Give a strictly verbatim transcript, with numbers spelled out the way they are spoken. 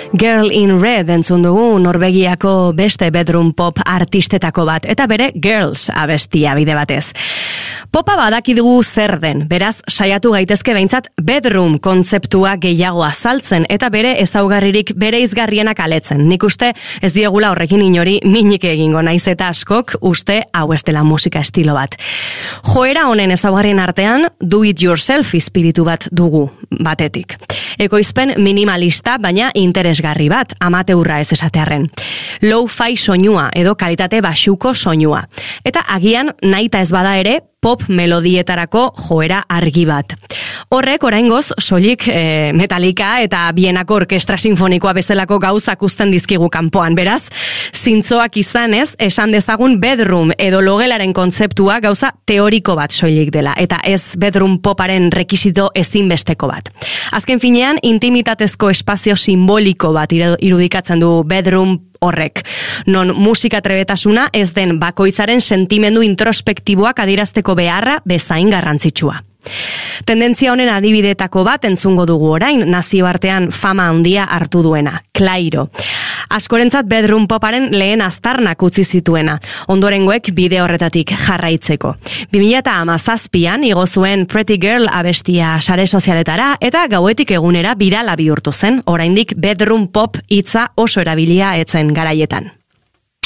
Girl in Red entzun dugu Norvegiako beste bedroom pop artistetako bat, eta bere Girls abestia bide batez. Popa badakidugu zer den, beraz saiatu gaitezke behintzat bedroom kontzeptua gehiago azaltzen eta bere ezaugarririk bere izgarrienak aletzen. Nik uste ez diegula horrekin inori minik egingo, naiz eta askok uste hau ez dela musika estilo bat. Joera honen ezaugarrien artean do it yourself espiritu bat dugu batetik. Ekoizpen minimalista baina interesgarri bat, amateurra ez esatearren. Low-fi soinua edo kalitate baxuko soinua. Eta agian nahita ez bada ere pop melodietarako joera argi bat. Horrek oraingoz soilik e, Metallica eta Bienako Orkestra Sinfonikoa bezalako gauzak uzten dizkigu kanpoan, beraz, zintzoak izanez, esan dezagun bedroom edo logelaren kontzeptua gauza teoriko bat soilik dela, eta ez bedroom poparen rekisito ezinbesteko bat. Azken finean, intimitatezko espazio simboliko bat irudikatzen du bedroom horrek, non musika trebetasuna ez den bakoitzaren sentimendu introspektiboak adierazteko beharra bezain garrantzitsua. Tendentzia honen adibidetako bat entzungo dugu orain, nazioartean fama handia hartu duena, Clairo. Askorentzat bedroom poparen lehen aztarnak utzi zituena, ondorengoek bide horretatik jarraitzeko. bi mila hamazazpian igo zuen Pretty Girl abestia sare sozialetara eta gauetik egunera birala bihurtu zen, oraindik bedroom pop hitza oso erabilia etzen garaietan.